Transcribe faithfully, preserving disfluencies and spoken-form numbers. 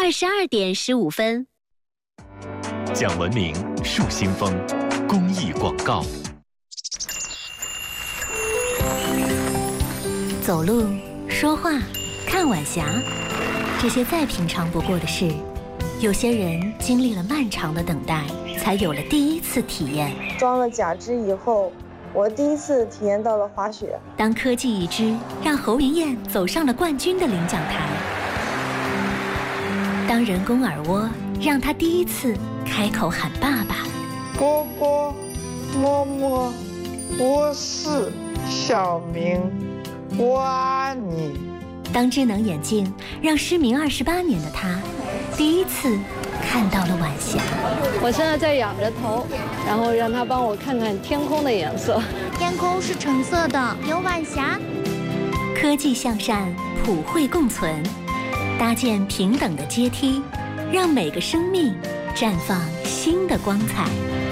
二十二点十五分。 讲文明树新风公益广告。 走路、说话、看晚霞，这些再平常不过的事，有些人经历了漫长的等待，才有了第一次体验。 装了假肢以后，我第一次体验到了滑雪。 当科技一支让侯明艳走上了冠军的领奖台，当人工耳蜗让她第一次开口喊爸爸， 哥哥，摸摸，我是小明，我爱你。 当智能眼镜让失明二十八年的他第一次看到了晚霞。 我现在在仰着头，然后让他帮我看看天空的颜色。 天空是橙色的，有晚霞。 科技向善，普惠共存，搭建平等的阶梯，让每个生命绽放新的光彩。